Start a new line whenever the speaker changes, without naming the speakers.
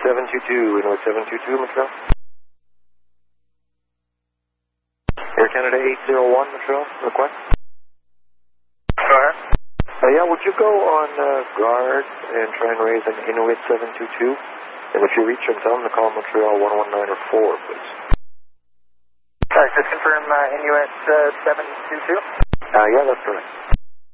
722, Inuit 722, Montreal. Air Canada 801, Montreal, request.
Go ahead.
Yeah, would you go on guard and try and raise an Inuit 722? And if you reach him, tell him to call Montreal 119 or 4, please.
Just confirm Inuit 722?
Yeah, that's correct.